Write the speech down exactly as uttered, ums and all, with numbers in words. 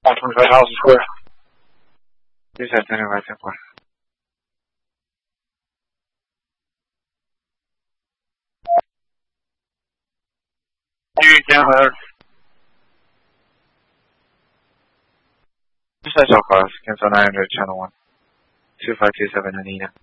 one twenty-five Housing Square. Yes, I didn't write that one. You can uh, just I saw cars. Cancel nine hundred, channel one. two five two seven Anita.